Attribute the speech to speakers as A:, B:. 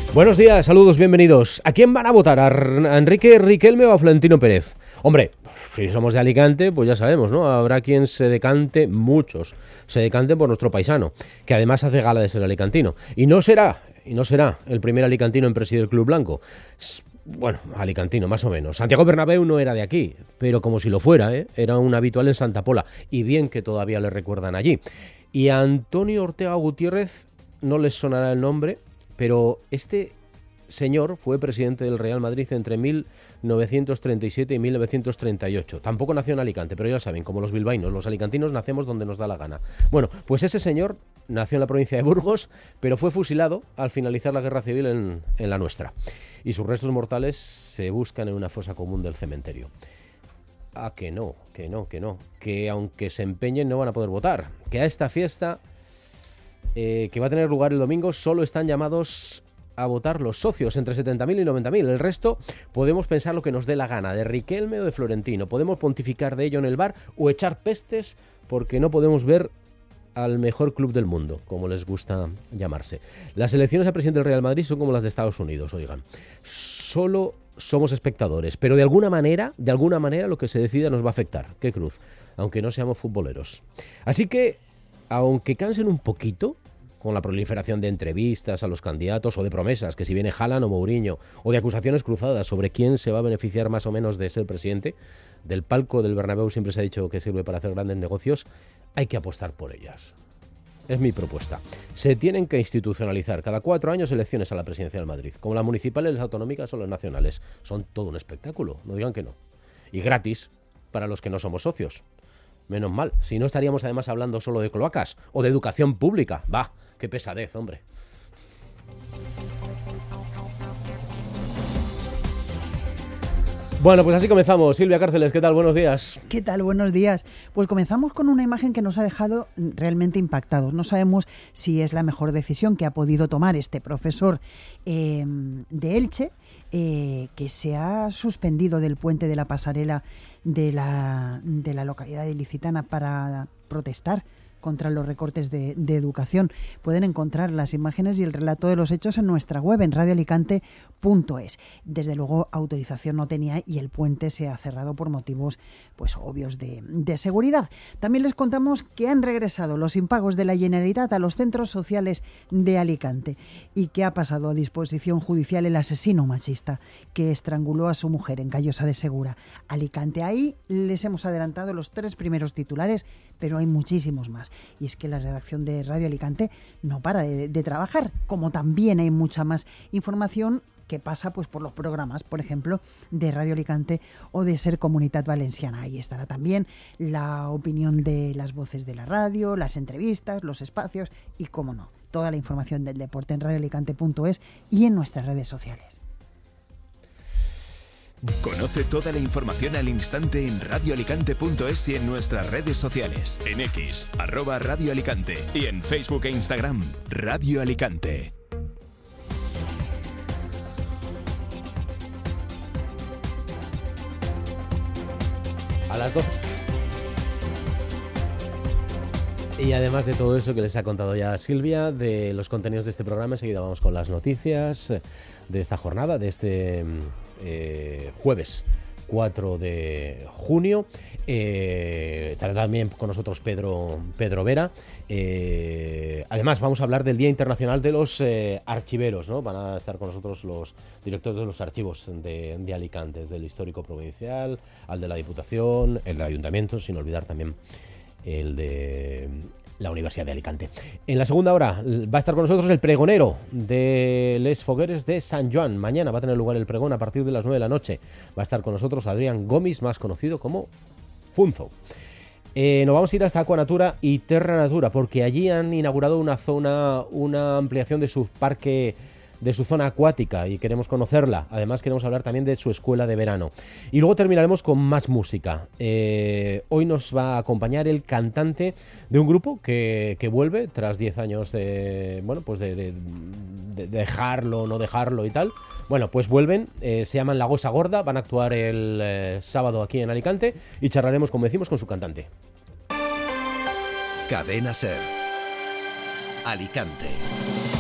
A: Buenos días, saludos, bienvenidos. ¿A quién van a votar? ¿A Enrique Riquelme o a Florentino Pérez? Hombre, si somos de Alicante, pues ya sabemos, ¿no? Habrá quien se decante, muchos, se decanten por nuestro paisano, que además hace gala de ser alicantino. Y no será el primer alicantino en presidir el Club Blanco. Bueno, alicantino, más o menos. Santiago Bernabéu no era de aquí, pero como si lo fuera, ¿eh? Era un habitual en Santa Pola, y bien que todavía le recuerdan allí. Y a Antonio Ortega Gutiérrez no les sonará el nombre, pero este señor fue presidente del Real Madrid entre 1937 y 1938. Tampoco nació en Alicante, pero ya saben, como los bilbaínos, los alicantinos nacemos donde nos da la gana. Bueno, pues ese señor nació en la provincia de Burgos, pero fue fusilado al finalizar la guerra civil en la nuestra. Y sus restos mortales se buscan en una fosa común del cementerio. Ah, que no. Que aunque se empeñen no van a poder votar. Que a esta fiesta que va a tener lugar el domingo solo están llamados a votar los socios, entre 70.000 y 90.000. El resto podemos pensar lo que nos dé la gana, de Riquelme o de Florentino. Podemos pontificar de ello en el bar o echar pestes porque no podemos ver al mejor club del mundo, como les gusta llamarse. Las elecciones a presidente del Real Madrid son como las de Estados Unidos, oigan. Solo somos espectadores, pero de alguna manera lo que se decida nos va a afectar. Qué cruz, aunque no seamos futboleros. Así que, aunque cansen un poquito con la proliferación de entrevistas a los candidatos o de promesas, que si viene Haaland o Mourinho, o de acusaciones cruzadas sobre quién se va a beneficiar más o menos de ser presidente, del palco del Bernabéu siempre se ha dicho que sirve para hacer grandes negocios, hay que apostar por ellas. Es mi propuesta. Se tienen que institucionalizar cada 4 años elecciones a la presidencia del Madrid, como las municipales, las autonómicas o las nacionales. Son todo un espectáculo, no digan que no. Y gratis para los que no somos socios. Menos mal, si no estaríamos además hablando solo de cloacas o de educación pública. ¡Bah! ¡Qué pesadez, hombre! Bueno, pues así comenzamos. Silvia Cárceles, ¿qué tal? Buenos días.
B: ¿Qué tal? Buenos días. Pues comenzamos con una imagen que nos ha dejado realmente impactados. No sabemos si es la mejor decisión que ha podido tomar este profesor de Elche, que se ha suspendido del puente de la pasarela de la localidad de Ilicitana para protestar contra los recortes de educación. Pueden encontrar las imágenes y el relato de los hechos en nuestra web, en radioalicante.es. Desde luego, autorización no tenía y el puente se ha cerrado por motivos pues obvios de seguridad. También les contamos que han regresado los impagos de la Generalitat a los centros sociales de Alicante y que ha pasado a disposición judicial el asesino machista que estranguló a su mujer en Callosa de Segura, Alicante. Ahí les hemos adelantado los 3 primeros titulares, pero hay muchísimos más. Y es que la redacción de Radio Alicante no para de trabajar, como también hay mucha más información que pasa pues por los programas, por ejemplo, de Radio Alicante o de Ser Comunitat Valenciana. Ahí estará también la opinión de las voces de la radio, las entrevistas, los espacios y, cómo no, toda la información del deporte en radioalicante.es y en nuestras redes sociales.
C: Conoce toda la información al instante en radioalicante.es y en nuestras redes sociales. En X, @Radio Alicante, y en Facebook e Instagram, Radio Alicante.
A: A las 12. Y además de todo eso que les ha contado ya Silvia, de los contenidos de este programa, enseguida vamos con las noticias de esta jornada, de este jueves 4 de junio. Estará también con nosotros Pedro Vera. Además, vamos a hablar del Día Internacional de los Archiveros, ¿no? Van a estar con nosotros los directores de los archivos de Alicante, desde el histórico provincial al de la Diputación, el del Ayuntamiento, sin olvidar también el de la Universidad de Alicante. En la segunda hora va a estar con nosotros el pregonero de Les Fogueres de Sant Joan. Mañana va a tener lugar el pregón a partir de las 9 de la noche. Va a estar con nosotros Adrián Gomis, más conocido como Funzo. Nos vamos a ir hasta Aquanatura y Terra Natura, porque allí han inaugurado una ampliación de su parque, de su zona acuática, y queremos conocerla. Además queremos hablar también de su escuela de verano. Y luego terminaremos con más música. Hoy nos va a acompañar el cantante de un grupo que vuelve tras 10 años de dejarlo, no dejarlo y tal. Bueno, pues vuelven, se llaman La Gosa Gorda, van a actuar el sábado aquí en Alicante y charlaremos, como decimos, con su cantante.
C: Cadena Ser. Alicante.